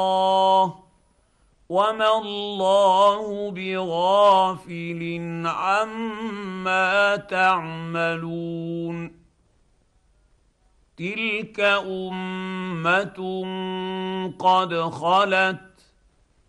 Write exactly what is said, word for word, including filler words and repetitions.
الله وما الله بغافل عما تعملون. تلك امه قد خلت